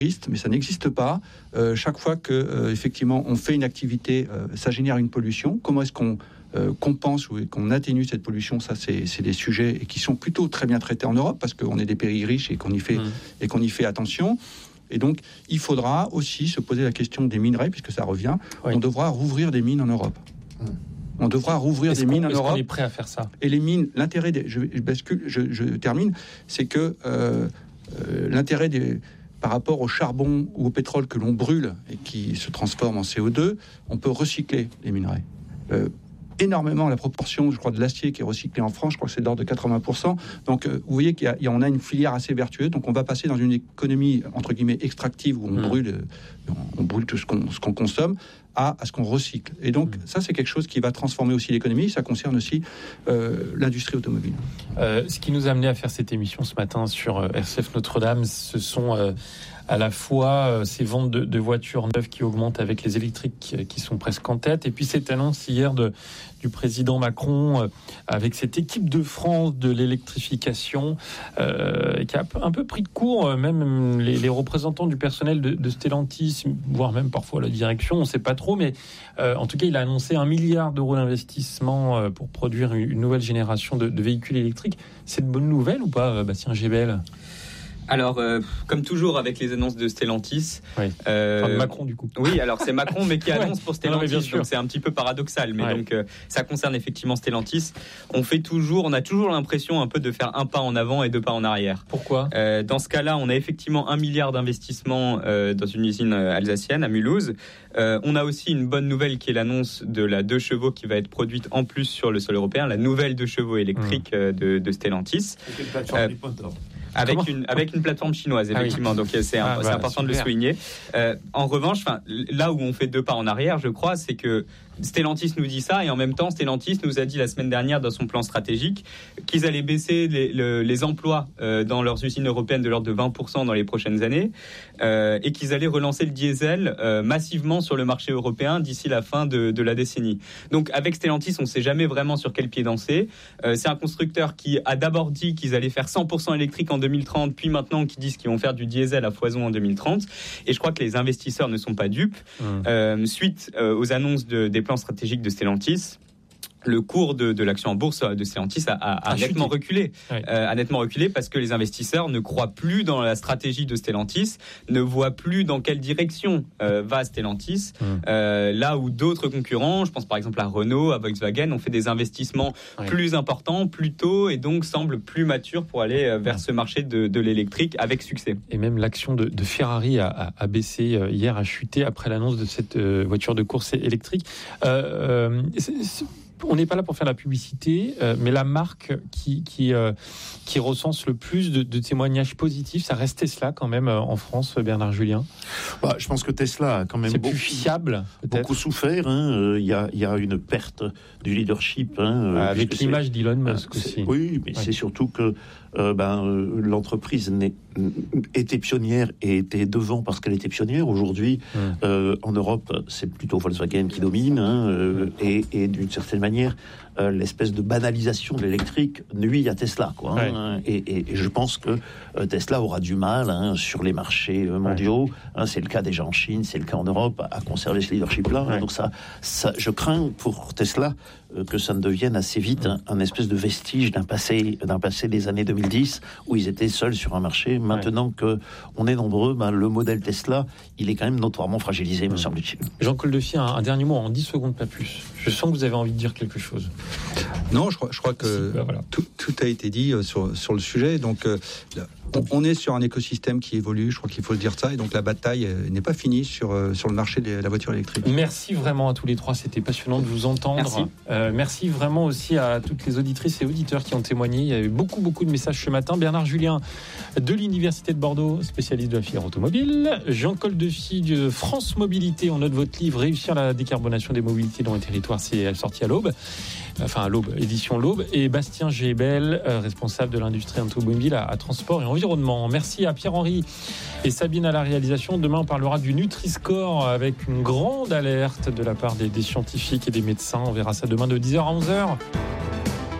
mais ça n'existe pas. Chaque fois que effectivement on fait une activité, ça génère une pollution. Comment est-ce qu'on compense ou qu'on atténue cette pollution? Ça, c'est des sujets qui sont plutôt très bien traités en Europe parce qu'on est des pays riches et qu'on y fait attention. Et donc, il faudra aussi se poser la question des minerais, puisque ça revient. Oui. On devra rouvrir des mines en Europe. On devra rouvrir des mines en Europe. On est prêt à faire ça? Et les mines, l'intérêt je termine, c'est que l'intérêt par rapport au charbon ou au pétrole que l'on brûle et qui se transforme en CO2, on peut recycler les minerais. Énormément la proportion, je crois, de l'acier qui est recyclé en France, je crois que c'est de l'ordre de 80%. Donc, vous voyez qu'on a une filière assez vertueuse. Donc, on va passer dans une économie, entre guillemets, extractive, où on brûle tout ce qu'on consomme, à ce qu'on recycle. Et donc, ça, c'est quelque chose qui va transformer aussi l'économie. Ça concerne aussi l'industrie automobile. Ce qui nous a amené à faire cette émission ce matin sur RCF Notre-Dame, ce sont à la fois ces ventes de voitures neuves qui augmentent avec les électriques qui sont presque en tête, et puis cette annonce hier du président Macron avec cette équipe de France de l'électrification qui a un peu pris de court même les représentants du personnel de Stellantis, voire même parfois la direction, on ne sait pas trop, mais en tout cas il a annoncé 1 milliard d'euros d'investissement pour produire une nouvelle génération de véhicules électriques. C'est de bonnes nouvelles ou pas, Bastien Gébel? Alors, comme toujours avec les annonces de Stellantis... Oui. De Macron, du coup. Oui, alors c'est Macron, mais qui annonce pour Stellantis, non, donc c'est un petit peu paradoxal. Mais donc, ça concerne effectivement Stellantis. On a toujours l'impression un peu de faire un pas en avant et 2 pas en arrière. Pourquoi ? Dans ce cas-là, on a effectivement 1 milliard d'investissements dans une usine alsacienne, à Mulhouse. On a aussi une bonne nouvelle qui est l'annonce de la 2 chevaux qui va être produite en plus sur le sol européen, la nouvelle 2 chevaux électrique de Stellantis. Avec une plateforme chinoise, effectivement. Donc c'est important de le souligner. En revanche, là où on fait 2 pas en arrière, je crois, c'est que Stellantis nous dit ça, et en même temps Stellantis nous a dit la semaine dernière dans son plan stratégique qu'ils allaient baisser les emplois dans leurs usines européennes de l'ordre de 20% dans les prochaines années, et qu'ils allaient relancer le diesel massivement sur le marché européen d'ici la fin de la décennie. Donc avec Stellantis, on ne sait jamais vraiment sur quel pied danser. C'est un constructeur qui a d'abord dit qu'ils allaient faire 100% électrique en 2030, puis maintenant qui disent qu'ils vont faire du diesel à foison en 2030. Et je crois que les investisseurs ne sont pas dupes. Suite aux annonces des plans stratégiques de Stellantis, le cours de l'action en bourse de Stellantis a nettement reculé. A nettement reculé parce que les investisseurs ne croient plus dans la stratégie de Stellantis, ne voient plus dans quelle direction va Stellantis. Là où d'autres concurrents, je pense par exemple à Renault, à Volkswagen, ont fait des investissements plus importants, plus tôt, et donc semblent plus matures pour aller vers ce marché de l'électrique avec succès. Et même l'action de Ferrari a baissé hier, a chuté après l'annonce de cette voiture de course électrique. On n'est pas là pour faire la publicité, mais la marque qui recense le plus de témoignages positifs, ça reste Tesla quand même en France, Bernard Julien. Je pense que Tesla a quand même plus fiable, beaucoup souffert. Il y a une perte du leadership. Avec l'image d'Elon Musk aussi. Oui, mais c'est surtout que l'entreprise était pionnière et était devant parce qu'elle était pionnière. Aujourd'hui, en Europe, c'est plutôt Volkswagen qui domine, et d'une certaine manière, l'espèce de banalisation de l'électrique nuit à Tesla, et je pense que Tesla aura du mal sur les marchés mondiaux. C'est le cas déjà en Chine, c'est le cas en Europe, à conserver ce leadership-là. Donc ça, je crains pour Tesla que ça ne devienne assez vite un espèce de vestige d'un passé des années 2010 où ils étaient seuls sur un marché. Maintenant que on est nombreux, le modèle Tesla, il est quand même notoirement fragilisé, me semble-t-il. Jean-Claude Defier, un dernier mot en 10 secondes, pas plus. Je sens que vous avez envie de dire quelque chose. Non, je crois que tout a été dit sur le sujet. Donc, on est sur un écosystème qui évolue, je crois qu'il faut le dire ça. Et donc, la bataille n'est pas finie sur le marché de la voiture électrique. Merci vraiment à tous les trois. C'était passionnant de vous entendre. Merci vraiment aussi à toutes les auditrices et auditeurs qui ont témoigné. Il y a eu beaucoup de messages ce matin. Bernard Julien de l'Université de Bordeaux, spécialiste de la filière automobile. Jean-Claude Defier de France Mobilité. On note votre livre « Réussir la décarbonation des mobilités dans les territoires ». C'est sorti à l'Aube. Enfin, à l'Aube, édition l'Aube. Et Bastien Gébel, responsable de l'industrie automobile à transport et environnement. Merci à Pierre-Henri et Sabine à la réalisation. Demain, on parlera du Nutri-Score avec une grande alerte de la part des scientifiques et des médecins. On verra ça demain de 10h à 11h.